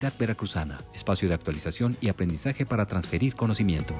Veracruzana, espacio de actualización y aprendizaje para transferir conocimiento.